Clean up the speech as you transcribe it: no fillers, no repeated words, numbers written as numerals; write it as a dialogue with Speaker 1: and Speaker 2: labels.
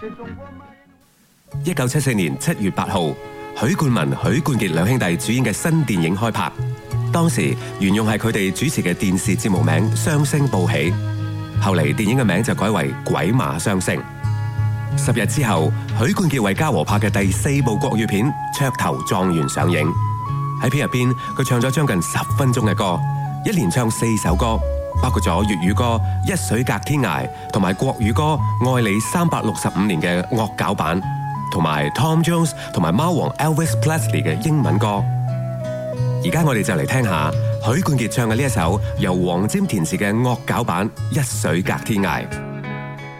Speaker 1: 1974年7月8號，許冠文、許冠傑兩兄弟主演嘅新電影開拍。當時沿用係佢哋主持嘅電視節目名《雙星報喜》，後嚟電影嘅名就改為《鬼馬雙星》。10日之後，許冠傑為嘉禾拍嘅第4部國語片《雀頭狀元》上映。喺片入邊，佢唱咗將近10分鐘嘅歌，一連唱4首歌，包括咗粵語歌《一水隔天涯》同埋國語歌《愛你365年》嘅惡搞版，同埋 Tom Jones 同埋貓王 Elvis Presley 嘅英文歌。而家我哋就嚟聽下許冠傑唱嘅呢一首由黃霑填詞嘅惡搞版《一水隔天涯》。